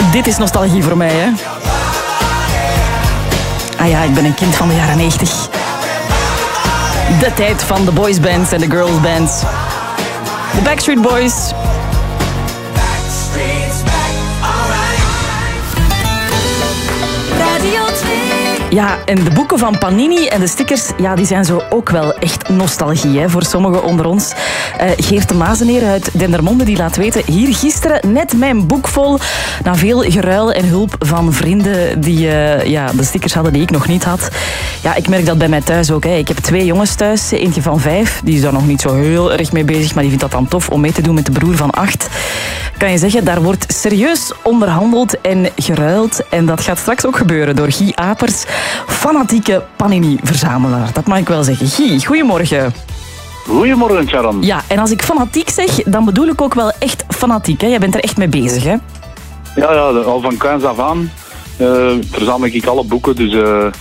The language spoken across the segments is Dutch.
Dit is nostalgie voor mij, hè. Ah ja, ik ben een kind van de jaren 90. De tijd van de boysbands en de girlsbands. De Backstreet Boys. Radio 2. Ja, en de boeken van Panini en de stickers, ja, die zijn zo ook wel echt nostalgie, hè, voor sommigen onder ons. Geert de Mazeneer uit Dendermonde die laat weten, hier gisteren net mijn boek vol. Na veel geruil en hulp van vrienden die de stickers hadden die ik nog niet had. Ja, ik merk dat bij mij thuis ook. Hè. Ik heb 2 jongens thuis, eentje van 5. Die is daar nog niet zo heel erg mee bezig, maar die vindt dat dan tof om mee te doen met de broer van 8. Kan je zeggen, daar wordt serieus onderhandeld en geruild. En dat gaat straks ook gebeuren door Guy Apers, fanatieke Panini-verzamelaar. Dat mag ik wel zeggen. Guy, goedemorgen. Goedemorgen, Sharon. Ja, en als ik fanatiek zeg, dan bedoel ik ook wel echt fanatiek. Hè? Jij bent er echt mee bezig, hè? Ja, al van kleins af aan verzamel ik alle boeken. Dus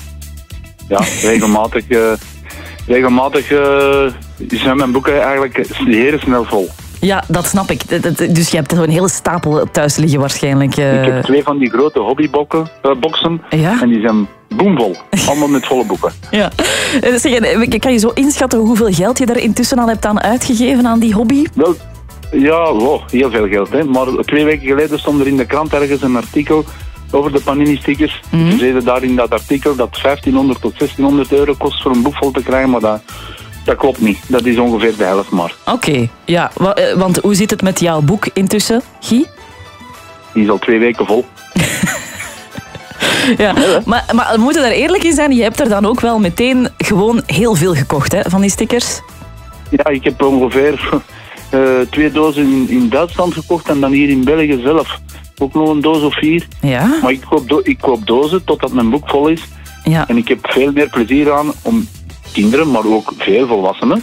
regelmatig zijn mijn boeken eigenlijk heel snel vol. Ja, dat snap ik. Dus je hebt een hele stapel thuis liggen waarschijnlijk. Ik heb 2 van die grote hobbyboxen Ja? en die zijn boomvol. Allemaal met volle boeken. Ja. Zeg, kan je zo inschatten hoeveel geld je er intussen al hebt aan uitgegeven aan die hobby? Wel, ja, heel veel geld. Hè. Maar 2 weken geleden stond er in de krant ergens een artikel over de Panini-stickers. Ze zeiden daar in dat artikel dat 1500 tot 1600 euro kost voor een boek vol te krijgen, maar dat klopt niet. Dat is ongeveer de helft maar. Oké, ja. Want hoe zit het met jouw boek intussen, Guy? Die is al 2 weken vol. Ja, maar we moeten daar eerlijk in zijn. Je hebt er dan ook wel meteen gewoon heel veel gekocht, hè, van die stickers. Ja, ik heb ongeveer 2 dozen in Duitsland gekocht en dan hier in België zelf ook nog een doos of 4. Ja? Maar ik koop dozen totdat mijn boek vol is. Ja. En ik heb veel meer plezier aan om kinderen, maar ook veel volwassenen,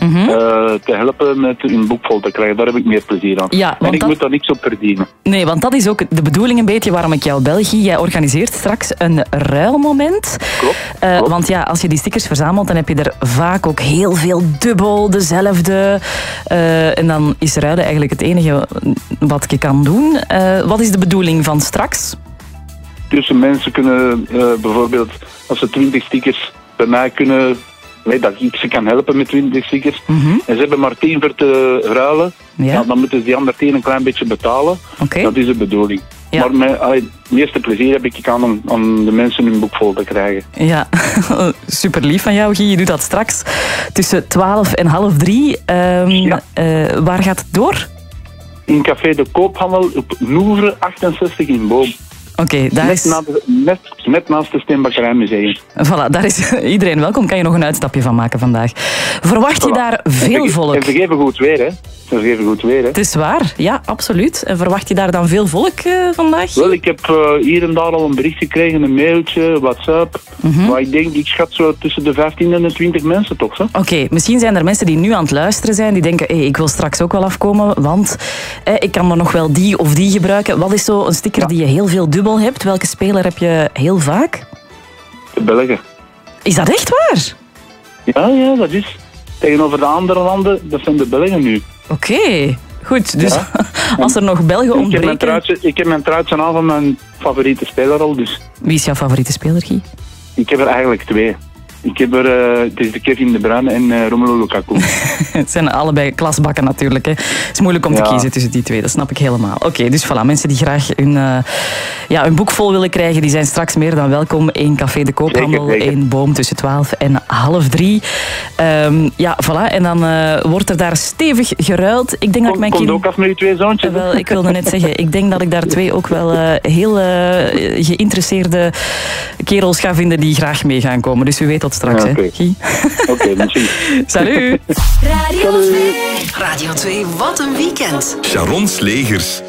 te helpen met hun boek vol te krijgen. Daar heb ik meer plezier aan. Ja, en ik moet daar niks op verdienen. Nee, want dat is ook de bedoeling een beetje waarom ik jou bel, Guy. Jij organiseert straks een ruilmoment. Klopt. Want ja, als je die stickers verzamelt, dan heb je er vaak ook heel veel dubbel, dezelfde. En dan is ruilen eigenlijk het enige wat je kan doen. Wat is de bedoeling van straks? Dus mensen kunnen bijvoorbeeld, als ze 20 stickers bij mij kunnen, dat ik ze kan helpen met 20 stickers. En ze hebben maar 10 voor te ruilen. Ja. Dan moeten ze die andere 10 een klein beetje betalen. Oké. Dat is de bedoeling. Ja. Maar het meeste plezier heb ik aan de mensen hun boek vol te krijgen. Ja, super lief van jou, Guy. Je doet dat straks tussen 12 en half 3. Waar gaat het door? In Café de Koophandel op Noevre 68 in Boom. Oké, daar is... Net naast het Steenbakkerijmuseum. Voilà, daar is iedereen welkom. Kan je nog een uitstapje van maken vandaag. Verwacht je daar veel volk? En vergeven goed weer, hè. Het is waar, ja, absoluut. En verwacht je daar dan veel volk vandaag? Wel, ik heb hier en daar al een bericht gekregen, een mailtje, WhatsApp. Maar ik schat zo tussen de 15 en de 20 mensen toch, zo. Oké, misschien zijn er mensen die nu aan het luisteren zijn, die denken, ik wil straks ook wel afkomen, want ik kan er nog wel die of die gebruiken. Wat is zo een sticker die je heel veel dubbel hebt? Welke speler heb je heel vaak? De Belgen. Is dat echt waar? Ja, dat is. Tegenover de andere landen, dat zijn de Belgen nu. Oké, goed. Dus als er nog Belgen ontbreken... Ik heb mijn truitje aan van mijn favoriete speler al, dus... Wie is jouw favoriete speler, Guy? Ik heb er eigenlijk 2. Ik heb er, het is de Kevin De Bruyne en Romelu Lukaku. Het zijn allebei klasbakken natuurlijk. Hè. Het is moeilijk om te kiezen tussen die 2, dat snap ik helemaal. Oké, dus voilà, mensen die graag hun boek vol willen krijgen, die zijn straks meer dan welkom. 1 Café de Koophandel, 1 Boom tussen 12 en half 3. Voilà, en dan wordt er daar stevig geruild. Ik denk dat mijn Komt ook af met je 2 zoontjes. Wel, ik wilde net zeggen, ik denk dat ik daar 2 ook wel heel geïnteresseerde kerels ga vinden die graag mee gaan komen. Dus u weet tot straks, hè, Guy. Oké, misschien. Salut. Radio 2. Radio 2, wat een weekend. Sharon Slegers.